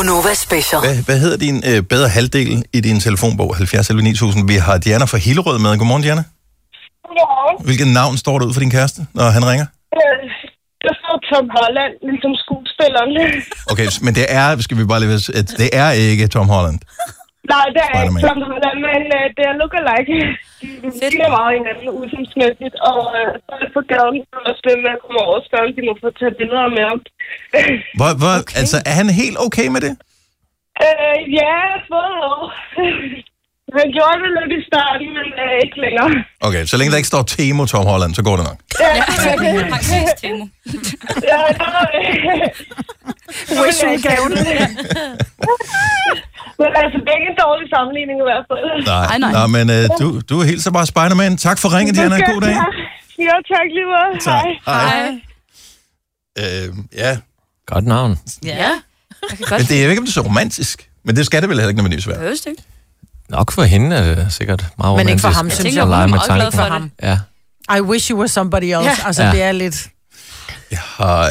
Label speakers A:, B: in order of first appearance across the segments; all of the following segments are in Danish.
A: Gunova Special.
B: Hvad hedder din bedre halvdel i din telefonbog? 70 11 9000. Vi har Diana fra Hillerød med. Godmorgen, Diana.
C: Godmorgen.
B: Hvilket navn står der ud for din kæreste, når han ringer?
C: Der står Tom Holland, ligesom skuespilleren.
B: Okay, men det er, skal vi bare lige vide, at det er ikke Tom Holland.
C: Nej, det er ikke
B: Spider-Man.
C: Tom Holland, men det er lookalike. De er meget hinanden udsomsmæssigt, og så er det for gaden, og stemme med at komme over og spørge, om de må få tage billeder med ham.
B: Okay. Altså, er han helt okay med det?
C: Ja, både og. Han gjorde det lidt i starten, men ikke længere.
B: Okay, så længe der ikke står Temo Tom Holland, så går det nok.
C: Ja,
D: Temo.
C: ja,
D: Wish-udgaven.
C: Men altså, det er ikke en dårlig sammenligning i hvert fald.
B: Nej. Nå, men du hilser bare Spider-Man. Tak for ringen, Diana. God dag.
C: Ja, tak lige meget. Hej.
B: Ja.
E: Godt navn.
D: Ja.
B: Men det er jo ikke, om det er så romantisk. Men det skal det vel heller ikke nødvendigvis være.
D: Behøves det ikke.
E: Nok for hende er det sikkert meget romantisk.
F: Men ikke for ham, synes jeg.
E: At lege
D: Hun er
E: med
D: meget glad
E: tanken.
D: for det.
E: Ja.
F: I wish you were somebody else. Ja. Altså, det er lidt...
B: Jeg har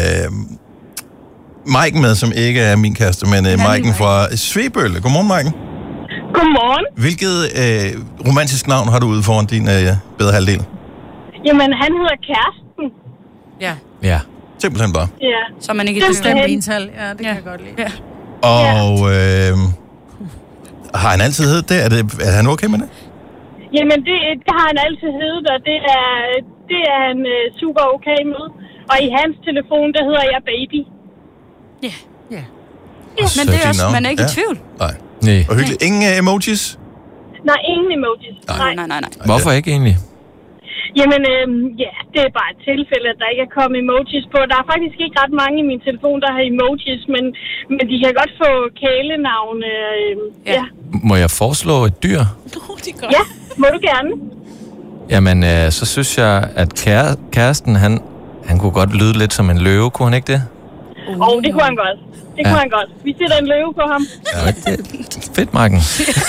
B: Maiken med, som ikke er min kæreste, men Maiken fra Svebølle. Godmorgen, Maiken.
C: Godmorgen.
B: Hvilket romantisk navn har du ude foran din bedre halvdel?
C: Jamen, han hedder Kærsten.
E: Ja.
B: Simpelthen bare.
C: Ja.
D: Så man ikke
F: Bestemt ental. Ja, det kan jeg godt lide.
D: Ja.
B: Og har han altid heddet det? Er han okay med det?
C: Jamen, det har han altid heddet, og det er han super okay med. Og i hans telefon, der hedder jeg Baby.
D: Ja. Men det er også, man er ikke i tvivl.
B: Nej. Og hyggeligt. Ingen emojis?
C: Nej, ingen emojis.
D: Nej.
E: Hvorfor ikke egentlig?
C: Jamen, det er bare et tilfælde, at der ikke er kommet emojis på. Der er faktisk ikke ret mange i min telefon, der har emojis, men de kan godt få kælenavne. Ja.
E: Må jeg foreslå et dyr?
C: Ja, må du gerne.
E: Jamen, så synes jeg, at kæresten, han kunne godt lyde lidt som en løve, kunne han ikke det?
C: Det kunne han godt. Det kunne han godt. Vi sætter en løve på ham.
E: Ja, det fedt, Marken.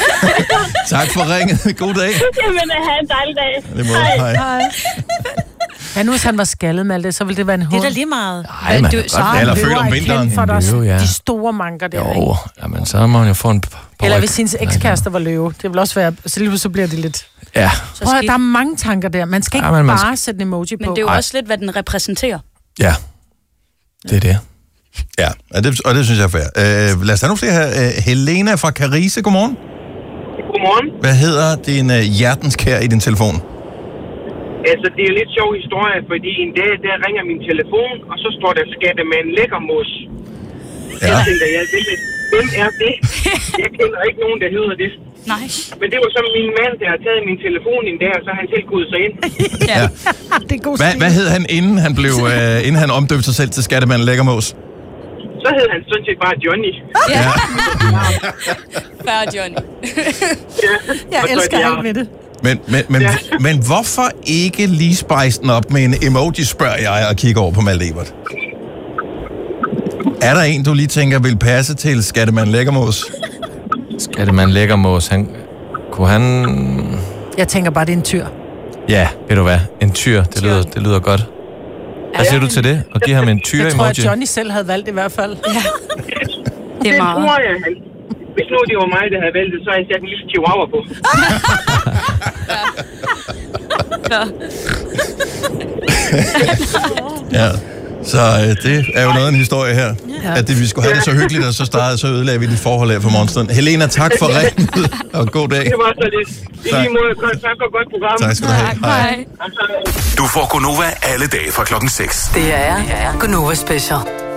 B: Tak for ringet. God dag.
C: Jamen, have en dejlig dag.
B: Hej.
F: Ja, nu hvis han var skaldet med alt det, så ville det være en hund.
D: Det er da lige meget.
E: Nej, man
B: Eller følt om vinteren.
F: For der
E: Løve, ja.
F: de store manker der, ikke?
E: Jo, jamen, så må man jo få en
F: Eller hvis hendes ekskærester var løve. Det vil også være... Så lige så bliver det lidt...
E: Ja.
F: Prøv at, der er mange tanker der. Man skal ikke
E: men
F: bare sætte en emoji på.
D: Men det er jo også lidt, hvad den repræsenterer.
E: Ja, det er det.
B: Ja, og det synes jeg er fair. Lad os tage nogle flere her. Helena fra Carise, godmorgen.
G: Godmorgen.
B: Hvad hedder din hjertenskær i din telefon?
G: Altså, det er en lidt sjov historie, fordi en dag, der ringer min telefon, og så står der Skattemand Lækkermos.
B: Ja.
G: Jeg tænker, hvem er det? Jeg kender ikke nogen, der hedder det.
D: Nej.
G: Men det var så min mand, der har taget min telefon en dag, og så har han selv kodet sig ind.
D: Ja.
F: Det er god
B: Hvad hed han, inden han omdøbte sig selv til Skattemanden Lækkermås?
G: Så hed han sådan set bare Johnny.
D: Ja. Færre Johnny.
F: Jeg elsker alt ved det.
B: Men hvorfor ikke lige spice den op med en emoji, spørger jeg, og kigger over på Malte Ebert? Er der en, du lige tænker, vil passe til Skattemand Lækkermås?
E: Skattemand Lækkermås, kunne han...
F: Jeg tænker bare, det er en tyr.
E: Ja, ved du hvad? En tyr, det lyder godt. Hvad siger du til det? Og give ham en tyr-emoji?
F: Jeg tror, at Johnny selv havde valgt i hvert fald. Ja.
D: Det er meget.
G: Tror jeg, hvis nu det var mig, der havde valgt det, så havde jeg sat en lille chihuahua på.
B: Ja. Så det er jo noget af en historie her. Ja. At vi skulle have det så hyggeligt, og så ødelagde vi dit forhold her for morgenstunden. Helena, tak for ringet, og god dag.
G: Det var så lidt. I lige måde, tak og godt program.
B: Tak skal du have. Hej.
A: Du får Gunova alle dage fra klokken 6. Det er Gunova Special.